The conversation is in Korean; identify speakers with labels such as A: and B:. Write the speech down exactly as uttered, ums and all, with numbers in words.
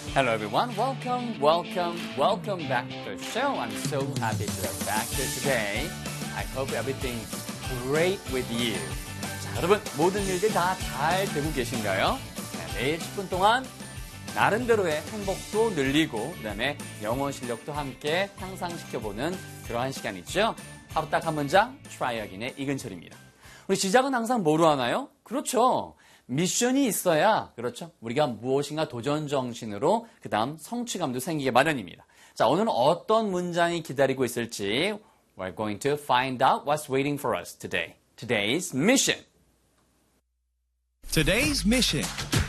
A: Hello everyone, welcome, welcome, welcome back to the show. I'm so happy to be back here today. I hope everything's great with you. 자, 여러분 모든 일들 다 잘 되고 계신가요? 네, 매일 십 분 동안 나름대로의 행복도 늘리고 그다음에 영어 실력도 함께 향상시켜보는 그러한 시간이죠. 하루 딱 한 문장, try again의 이근철입니다. 우리 시작은 항상 뭐로 하나요? 그렇죠. 미션이 있어야, 그렇죠. 우리가 무엇인가 도전 정신으로 그 다음 성취감도 생기게 마련입니다. 자, 오늘은 어떤 문장이 기다리고 있을지 We're going to find out what's waiting for us today. Today's mission.
B: Today's mission.